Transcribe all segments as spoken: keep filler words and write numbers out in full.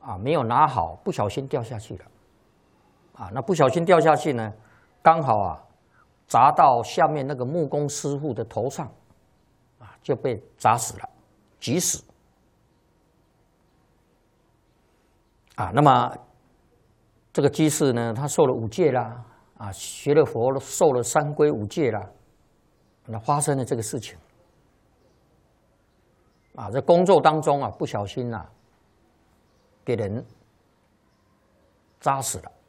啊没有拿好，不小心掉下去了，啊，那不小心掉下去呢，刚好啊砸到下面那个木工师傅的头上，啊就被砸死了，急死。啊，那么这个居士呢，他受了五戒啦，啊，学了佛，受了三皈五戒啦，那发生了这个事情，啊，在工作当中啊，不小心啊，给人扎死了，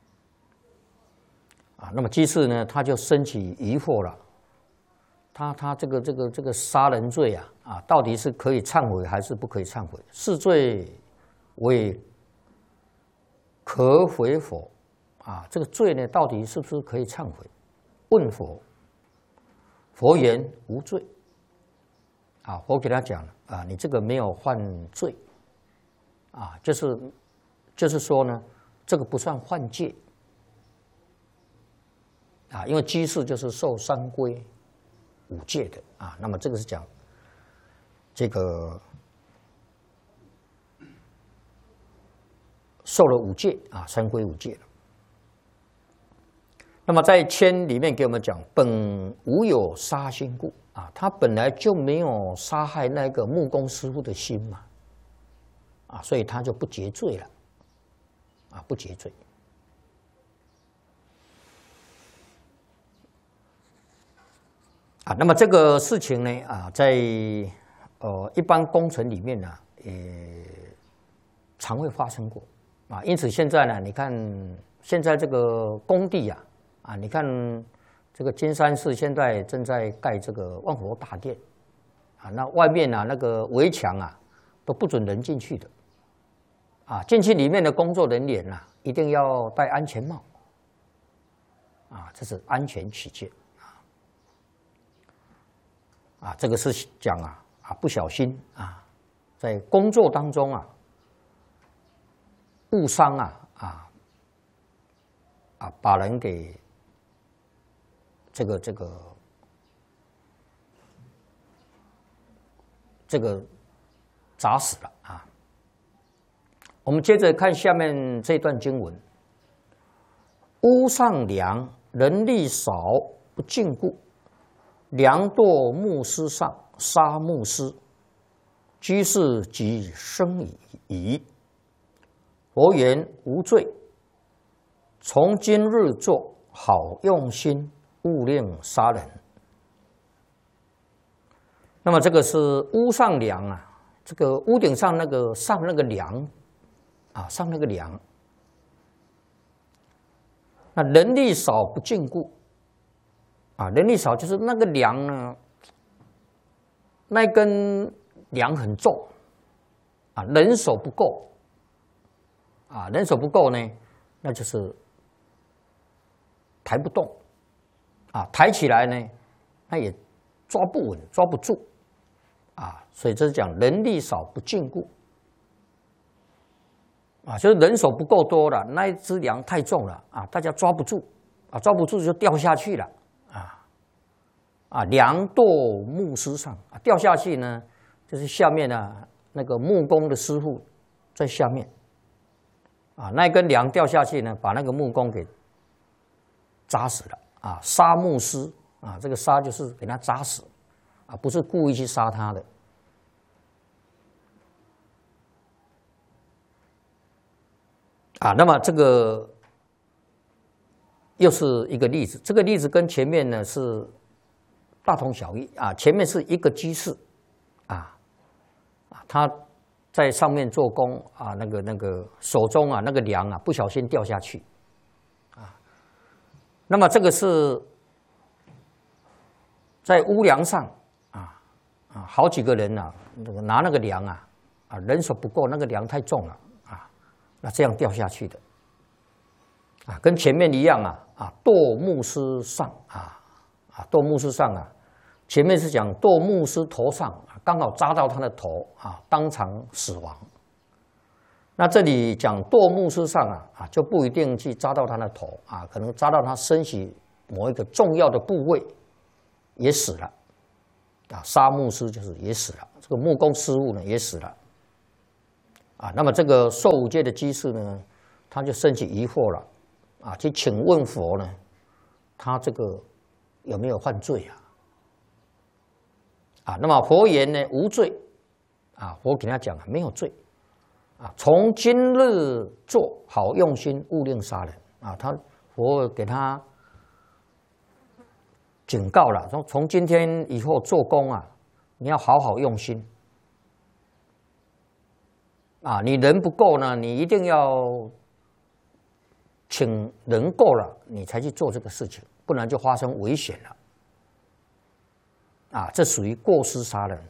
啊，那么居士呢，他就升起疑惑了，他他这个这个这个杀人罪啊，啊，到底是可以忏悔还是不可以忏悔？是罪为可悔否？啊，这个罪呢，到底是不是可以忏悔？问佛，佛言无罪。啊，佛给他讲了啊，你这个没有犯罪，啊，就是就是说呢，这个不算犯戒，啊，因为居士就是受三皈五戒的啊，那么这个是讲这个。受了五戒啊，三皈五戒了。那么在签里面给我们讲，本无有杀心故啊，他本来就没有杀害那个木工师傅的心嘛，啊，所以他就不结罪了，啊，不结罪。啊，那么这个事情呢，啊，在呃一般工程里面呢，也常会发生过。啊，因此现在呢，你看现在这个工地啊，啊，你看这个金山市现在正在盖这个万佛大殿，啊，那外面啊那个围墙啊都不准人进去的，啊，进去里面的工作人员啊一定要戴安全帽，啊，这是安全起见，啊，啊，这个是讲啊啊不小心啊，在工作当中啊。误伤啊啊啊，把人给这个这个这个砸死了啊！我们接着看下面这段经文：屋上梁，人力少，不禁锢，梁堕木师上，杀木师，居士即生疑。佛言无罪，从今日作，好用心，勿令杀人。那么这个是屋上梁啊，这个屋顶上那个上那个梁啊，上那个梁。那人力少不禁锢啊，人力少就是那个梁呢，那根梁很重啊，人手不够。啊，人手不够呢，那就是抬不动，啊，抬起来呢，那也抓不稳，抓不住，啊，所以这是讲人力少不禁锢，啊，就是人手不够多了，那一只梁太重了，啊，大家抓不住，啊，抓不住就掉下去了，啊，啊，梁堕木师上，啊，掉下去呢，就是下面呢那个木工的师傅在下面。啊，那根梁掉下去呢，把那个木工给扎死了啊！杀木师啊，这个杀就是给他扎死啊，不是故意去杀他的啊。那么这个又是一个例子，这个例子跟前面呢是大同小异啊。前面是一个居士啊啊，他。在上面做工啊，那个那个手中啊，那个梁啊，不小心掉下去，啊，那么这个是在屋梁上啊啊，好几个人啊，那个拿那个梁啊啊，人手不够，那个梁太重了啊，那这样掉下去的，啊，跟前面一样啊啊，堕木师上啊啊，堕木师上啊。前面是讲堕木师头上，刚好扎到他的头啊，当场死亡。那这里讲堕木师上啊啊，就不一定去扎到他的头啊，可能扎到他身体某一个重要的部位，也死了啊。杀木师就是也死了，这个木工师傅呢也死了啊，那么这个受五戒的居士呢，他就升起疑惑了，啊，去请问佛呢，他这个有没有犯罪啊？啊，那么佛言呢，无罪，啊，佛给他讲啊，没有罪，啊，从今日做好用心，勿令杀人，啊，他佛给他警告了，说从今天以后做工啊，你要好好用心。啊，你人不够呢，你一定要请人够了，你才去做这个事情，不然就发生危险了。啊，这属于过失杀人。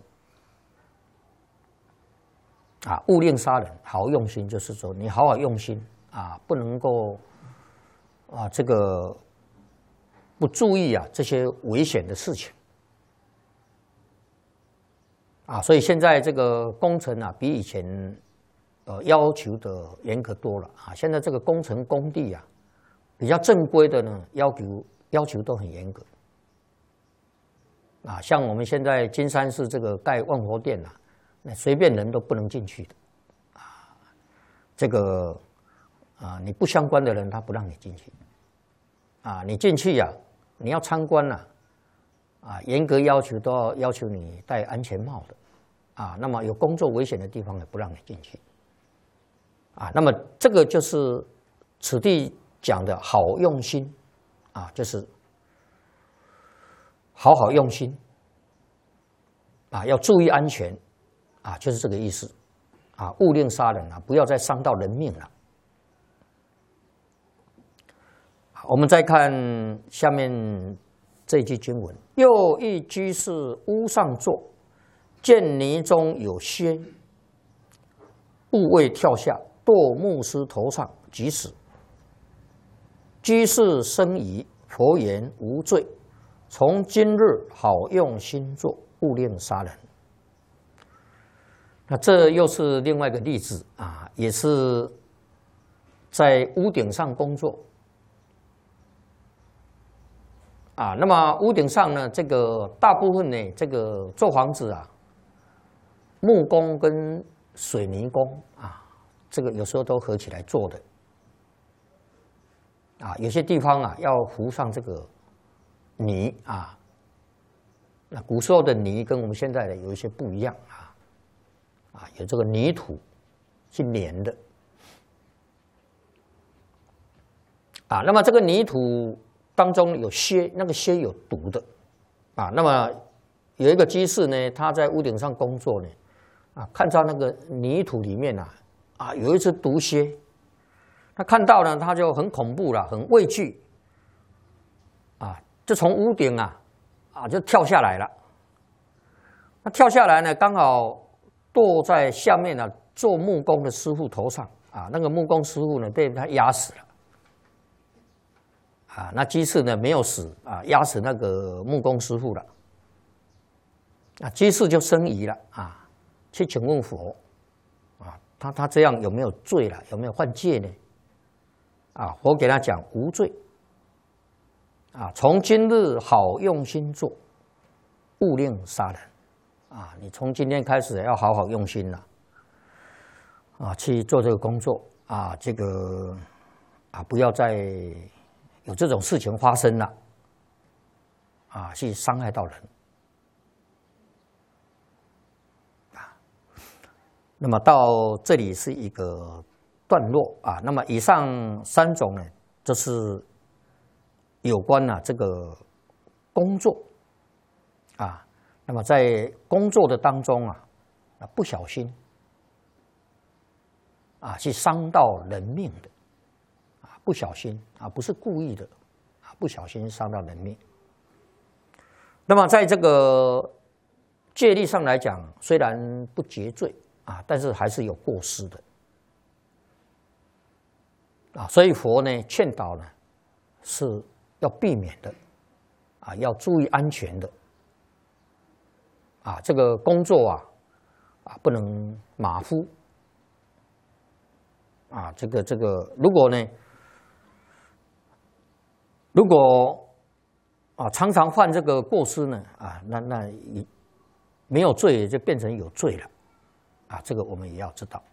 啊，勿令杀人，好用心，就是说你好好用心啊，不能够啊这个不注意啊这些危险的事情。啊，所以现在这个工程啊，比以前。呃，要求的严格多了啊！现在这个工程工地啊，比较正规的呢，要求要求都很严格啊。像我们现在金山市这个盖万佛殿啊，那随便人都不能进去的啊。这个啊，你不相关的人他不让你进去啊。你进去呀、啊，你要参观呐、啊，啊，严格要求都要要求你戴安全帽的啊。那么有工作危险的地方也不让你进去。啊，那么这个就是此地讲的好用心，啊，就是好好用心，啊，要注意安全，啊，就是这个意思，啊，勿令杀人啊，不要再伤到人命了。我们再看下面这一句经文：又一居士屋上坐，见泥中有靴，勿谓跳下。堕牧师头上，即死。居士生疑，佛言无罪。从今日好用心做，勿令杀人。那这又是另外一个例子啊，也是在屋顶上工作啊。那么屋顶上呢，这个大部分呢，这个做房子啊，木工跟水泥工啊。这个有时候都合起来做的，啊，有些地方啊要糊上这个泥啊，那古时候的泥跟我们现在的有一些不一样啊，啊，有这个泥土去粘的，啊，那么这个泥土当中有些那个些有毒的，啊，那么有一个居士呢，他在屋顶上工作呢，啊，看到那个泥土里面啊。啊，有一只毒蝎，他看到呢，他就很恐怖了，很畏惧，啊，就从屋顶啊，啊，就跳下来了。那跳下来呢，刚好堕在下面呢，做木工的师傅头上，啊，那个木工师傅呢，被他压死了，啊，那居士呢没有死，啊，压死那个木工师傅了，啊，居士就生疑了，啊，去请问佛。他他这样有没有罪了？有没有犯戒呢？啊，佛给他讲无罪。啊，从今日好用心做，勿令杀人。啊，你从今天开始要好好用心了。啊，去做这个工作啊，这个啊，不要再有这种事情发生了。啊，去伤害到人。那么到这里是一个段落啊。那么以上三种呢，就是有关啊这个工作啊。那么在工作的当中啊，啊不小心啊去伤到人命的啊，不小心啊不是故意的啊，不小心伤到人命。那么在这个戒律上来讲，虽然不结罪。啊，但是还是有过失的啊，所以佛呢劝导呢是要避免的啊，要注意安全的啊，这个工作啊啊不能马虎啊，这个这个如果呢，如果啊常常犯这个过失呢啊，那那没有罪就变成有罪了。啊，这个我们也要知道。